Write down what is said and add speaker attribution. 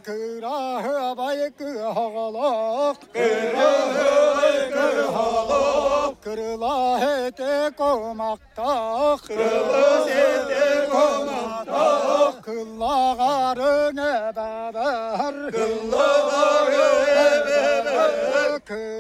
Speaker 1: Kırahı baykı halak Kırıla hete komakta Kıllağarın ebeber